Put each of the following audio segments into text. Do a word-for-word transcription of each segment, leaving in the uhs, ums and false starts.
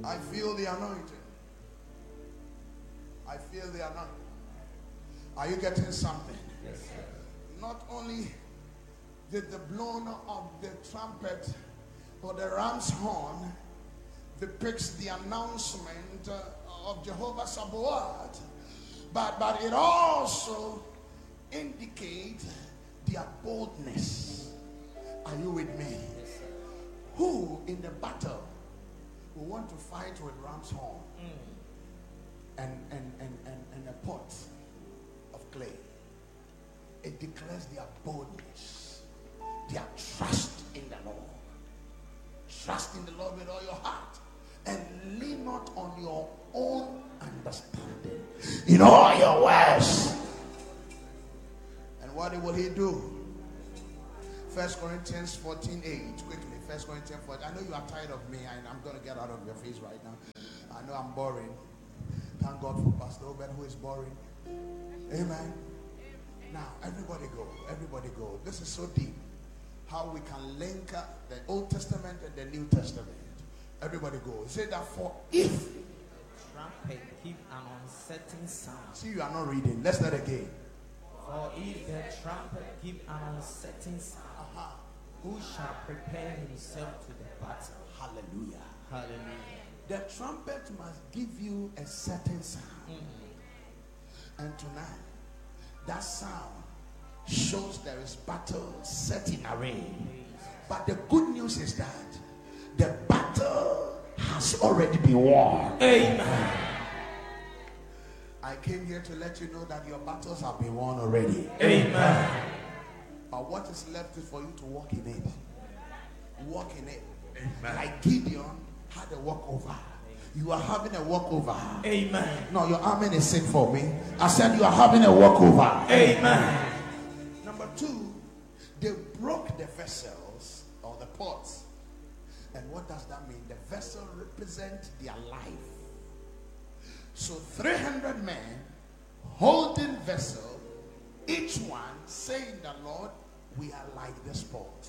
I feel the anointing. I feel the anointing. Are you getting something? Yes, sir. Not only did the blowing of the trumpet or the ram's horn depicts the announcement uh, of Jehovah Sabaoth, but but it also indicates their boldness. Are you with me? Yes, sir. Who in the battle will want to fight with ram's horn Mm. and, and, and, and, and a pot of clay? It declares their boldness, their trust in the Lord. Trust in the Lord with all your heart and lean not on your own understanding in all your ways. And what will he do? First Corinthians fourteen eight. Quickly. First Corinthians fourteen. I know you are tired of me and I'm going to get out of your face right now. I know I'm boring. Thank God for Pastor Obed who is boring. Amen. Now, everybody go. Everybody go. This is so deep. How we can link up the Old Testament and the New Testament. Everybody go. Say that for if Trumpet give an uncertain sound. See, you are not reading. Let's start again. For if the trumpet give an uncertain sound, Uh-huh. who shall prepare himself to the battle? Hallelujah. Hallelujah. The trumpet must give you a certain sound. Mm. And tonight, that sound shows there is battle set in array. But the good news is that the battle has already been won. Amen. I came here to let you know that your battles have been won already. Amen. But what is left is for you to walk in it. Walk in it. Amen. Like Gideon had a walkover. You are having a walkover. Amen. No, your amen is sick for me. I said you are having a walkover. Amen. Number two, they broke the vessels or the pots. And what does that mean? The vessel represents their life. So three hundred men holding vessel, each one saying the Lord, we are like this pot.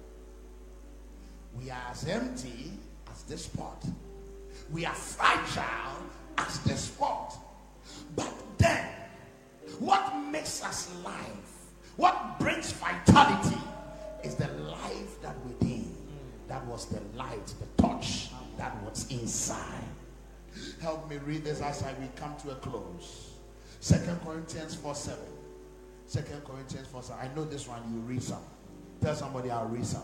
We are as empty as this pot. We are fragile as this pot. But then, what makes us life, what brings vitality, is the life that within. That was the light, the touch that was inside. Help me read this as I we come to a close. Second Corinthians four seven. Second Corinthians four seven. I know this one, you read some. Tell somebody I'll read some.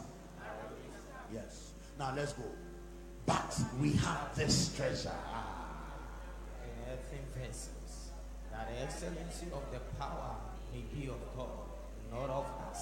Yes. Now let's go. But we have this treasure In earthen vessels, that the excellency of the power may be of God, not of us.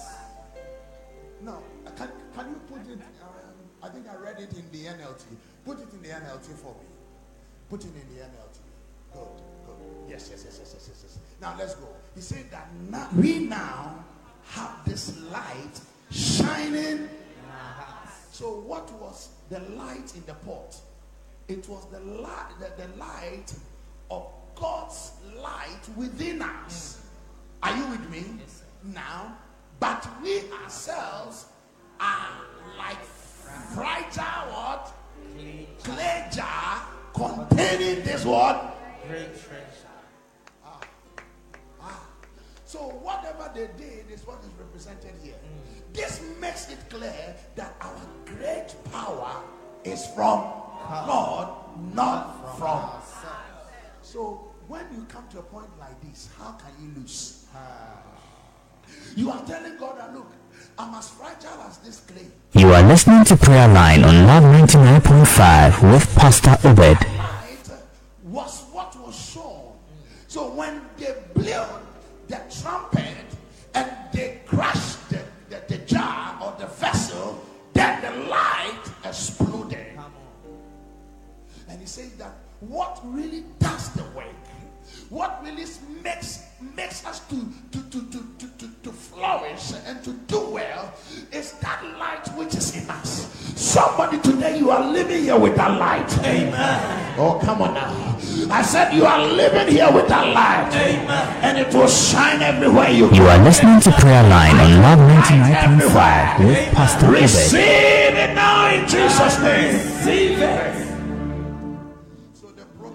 No, can, can you put it, um, I think I read it in the N L T. Put it in the N L T for me. Put it in the N L T. Good, good. Yes, yes, yes, yes, yes, yes, yes. Now let's go. He said that now, we now have this light shining In our hearts. So what was the light in the pot? It was the light, the, the light of God's light within us. Mm. Are you with me? Yes, sir. Now, but we ourselves are like fragile what? Clay Clay jar containing this what? great treasure. Ah. Ah. So whatever they did is what is represented here. Mm. This makes it clear that our great power is from God, not from ourselves. So when you come to a point like this, how can you lose? You are telling God that look, I'm as fragile as this clay. You are listening to Prayer Line on Love ninety-nine point five with Pastor Obed. Light was what was shown. So when they blew the trumpet and they crushed the, the, the jar or the vessel, then the light exploded. Come on. And he says that what really does the work, what really makes makes us to to, to, to, to, to to flourish and to do well is that light which is in us. Somebody today, you are living here with that light. Amen. Oh, come on now. I said you are living here with that light. Amen. And it will shine everywhere you go. You are listening to Prayer Line on Love ninety-nine point five with Pastor Obed. Receive it now in Jesus' name. Receive it.